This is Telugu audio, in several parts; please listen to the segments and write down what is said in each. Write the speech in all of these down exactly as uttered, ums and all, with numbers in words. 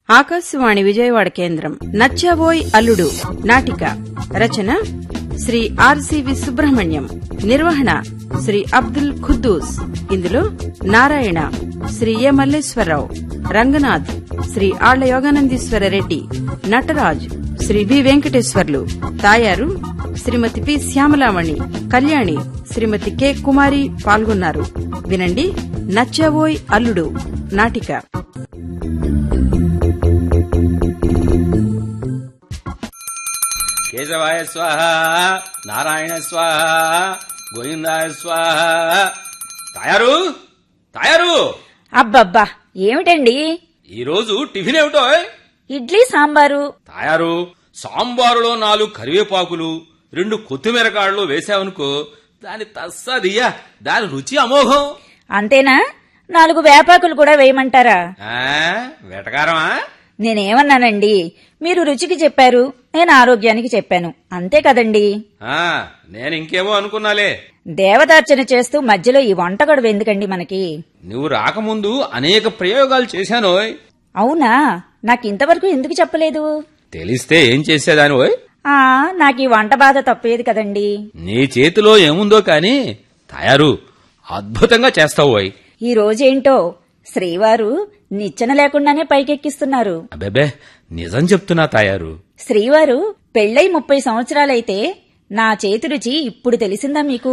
ఆకాశవాణి విజయవాడ కేంద్రం. నచ్చబోయ్ అల్లుడు నాటిక రచన శ్రీ ఆర్సివి సుబ్రహ్మణ్యం, నిర్వహణ శ్రీ అబ్దుల్ ఖుద్దూస్. ఇందులో నారాయణ శ్రీ ఎ మల్లేశ్వరరావు, రంగనాథ్ శ్రీ ఆళ్ల యోగానందీశ్వర రెడ్డి, నటరాజ్ శ్రీ బి వెంకటేశ్వర్లు, తాయారు శ్రీమతి పి శ్యామలామణి, కళ్యాణి శ్రీమతి కె కుమారి పాల్గొన్నారు. వినండి నచ్చబోయ్ అల్లుడు నాటిక. కేశవాయ స్వాహ, నారాయణ స్వాహ, గోవిందాయ స్వాహ. తాయారు తాయారు అబ్బబ్బా ఏమిటండి ఈరోజు టిఫిన్ ఏమిటో? ఇడ్లీ సాంబారు. తాయారు, సాంబారులో నాలుగు కరివేపాకులు, రెండు కొత్తిమీరకాళ్ళు వేసావనుకో, దాని తస్సదియ్యా, దాని రుచి అమోఘం. అంతేనా? నాలుగు వేపాకులు కూడా వేయమంటారా? వెటకారమా? నేనేమన్నానండి? మీరు రుచికి చెప్పారు, నేను ఆరోగ్యానికి చెప్పాను, అంతే కదండి. నేను ఇంకేమో అనుకున్నాలే. దేవతార్చన చేస్తూ మధ్యలో ఈ వంటగొడవ ఎందుకండి మనకి? నువ్వు రాకముందు అనేక ప్రయోగాలు చేశాను. అవునా? నాకింతవరకు ఎందుకు చెప్పలేదు? తెలిస్తే ఏం చేసేదాని? ఓయ్ ఆ నాకు ఈ వంట బాధ తప్పేది కదండి. నీ చేతిలో ఏముందో కాని తయారు అద్భుతంగా చేస్తావు. ఈ రోజేంటో శ్రీవారు నిచ్చెన లేకుండానే పైకెక్కిస్తున్నారు. అబ్బే, నిజం చెప్తున్నా తాయారు. శ్రీవారు పెళ్లై ముప్పై సంవత్సరాలైతే నా చేతి రుచి ఇప్పుడు తెలిసిందా మీకు?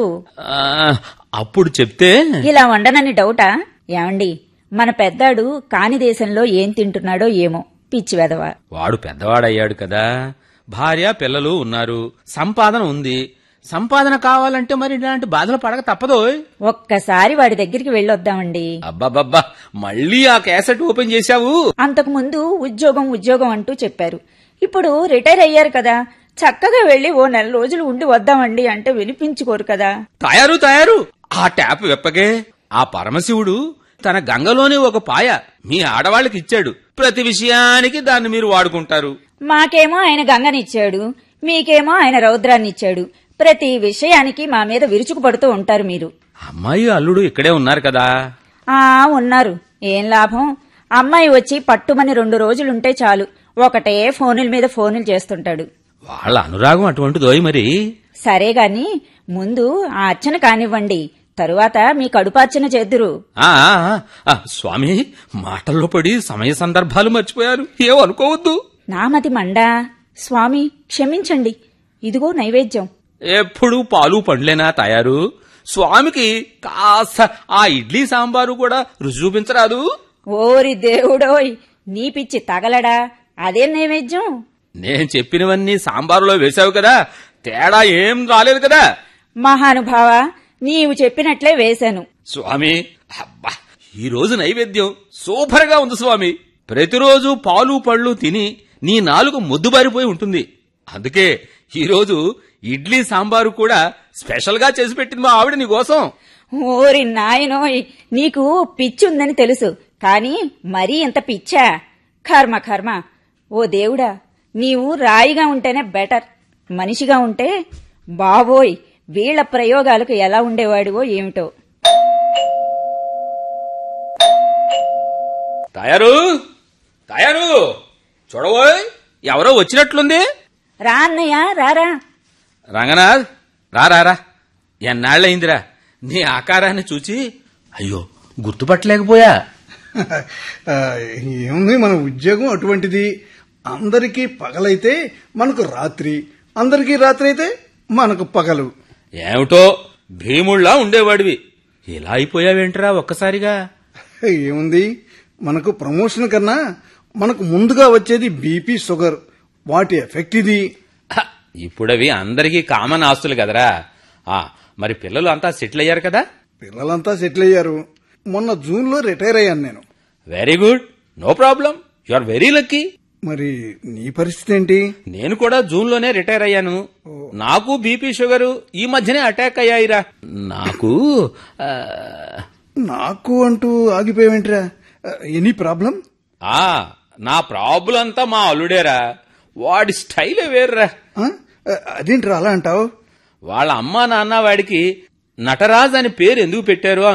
అప్పుడు చెప్తే ఇలా వండనని డౌటా? ఏమండి, మన పెద్దాడు కాని దేశంలో ఏం తింటున్నాడో ఏమో, పిచ్చి వెధవ. వాడు పెద్దవాడయ్యాడు కదా, భార్య పిల్లలు ఉన్నారు, సంపాదన ఉంది. సంపాదన కావాలంటే మరి ఇలాంటి బాధలు పడక తప్పదో. ఒక్కసారి వాడి దగ్గరికి వెళ్ళొద్దామండి. అబ్బాబ్బా, మళ్ళీ ఆ క్యాసెట్ ఓపెన్ చేశావు? అంతకు ముందు ఉద్యోగం ఉద్యోగం అంటూ చెప్పారు. ఇప్పుడు రిటైర్ అయ్యారు కదా, చక్కగా వెళ్లి ఓ నెల రోజులు ఉండి వద్దామండి అంటే వినిపించుకోరు కదా. తయారు తయారు ఆ ట్యాప్ వెప్పకే. ఆ పరమశివుడు తన గంగలోని ఒక పాయ మీ ఆడవాళ్ళకి ఇచ్చాడు. ప్రతి విషయానికి దాన్ని మీరు వాడుకుంటారు. మాకేమో ఆయన గంగనిచ్చాడు, మీకేమో ఆయన రౌద్రాన్నిచ్చాడు. ప్రతి విషయానికి మా మీద విరుచుకు పడుతూ ఉంటారు మీరు. అమ్మాయి అల్లుడు ఇక్కడే ఉన్నారు కదా? ఆ ఉన్నారు. ఏం లాభం? అమ్మాయి వచ్చి పట్టుమని రెండు రోజులుంటే చాలు, ఒకటే ఫోనుల మీద ఫోనులు చేస్తుంటాడు. వాళ్ళ అనురాగం అటువంటిదోయ్. మరి సరే గాని ముందు ఆ అర్చన కానివ్వండి, తరువాత మీ కడుపార్చన చేద్దురు. స్వామి, మాటల్లో పడి సమయ సందర్భాలు మర్చిపోయారు, ఏమనుకోవద్దు. నామతి మండా. స్వామి క్షమించండి, ఇదిగో నైవేద్యం. ఎప్పుడు పాలు పండ్లేనా తయారు? స్వామికి కాస్త ఆ ఇడ్లీ సాంబారు కూడా రుచి చూపించరాదు? ఓరి దేవుడోయ్, నీ పిచ్చి తగలడా, అదే నైవేద్యం. నేను చెప్పినవన్నీ సాంబారులో వేశావు కదా, తేడా ఏం రాలేదు కదా. మహానుభావ, నీవు చెప్పినట్లే వేశాను. స్వామి, అబ్బా, ఈ రోజు నైవేద్యం సూపర్ గా ఉంది స్వామి. ప్రతిరోజు పాలు పళ్ళు తిని నీ నాలుగు మొద్దుబారిపోయి ఉంటుంది. అందుకే ఈరోజు ఇడ్లీ సాంబారు కూడా స్పెషల్ గా చేసి పెట్టింది మా ఆవిడ నీకోసం. ఓరి నాయనోయ్, నీకు పిచ్చి ఉందని తెలుసు, కాని మరీ ఇంత పిచ్చా? కర్మ కర్మ. ఓ దేవుడా, నీవు రాయిగా ఉంటేనే బెటర్, మనిషిగా ఉంటే బాబోయ్ వీళ్ల ప్రయోగాలకు ఎలా ఉండేవాడివో ఏమిటో. తయారు తయారు చూడబోయ్, ఎవరో వచ్చినట్లుంది. రా అన్నయ్య, రారా. రంగనాథ్, రారా. ఎన్నాళ్ళయిందిరా నీ ఆకారాన్ని చూచి. అయ్యో, గుర్తుపట్టలేకపోయా. ఏముంది, మన ఉద్యోగం అటువంటిది. అందరికీ పగలైతే మనకు రాత్రి, అందరికీ రాత్రి అయితే మనకు పగలు. ఏమిటో భీముళ్లా ఉండేవాడివి, ఇలా అయిపోయావేంట్రా ఒక్కసారిగా? ఏముంది, మనకు ప్రమోషన్ కన్నా మనకు ముందుగా వచ్చేది బీపీ, షుగర్, వాటి ఎఫెక్ట్ ఇది. ఇప్పుడవి అందరికీ కామన్ ఆస్తులు కదరా. మరి పిల్లలు అంతా సెటిల్ అయ్యారు కదా? పిల్లలంతా సెటిల్ అయ్యారు. మొన్న జూన్ లో రిటైర్ అయ్యాను నేను. Very good, no problem, you are very lucky. మరి నీ పరిస్థితి ఏంటి? నేను కూడా జూన్ లోనే రిటైర్ అయ్యాను. నాకు బీపీ షుగర్ ఈ మధ్యనే అటాక్ అయ్యాయిరా. నాకు నాకు అంటూ ఆగిపోయావేంట్రా? Any problem? ఆ నా ప్రాబ్లం అంతా మా అల్లుడేరా. వాడి స్టైలే వేర్రా. అదేంట్రా అలా అంటావు? వాళ్ళ అమ్మా నాన్న వాడికి నటరాజ్ అని పేరు ఎందుకు పెట్టారో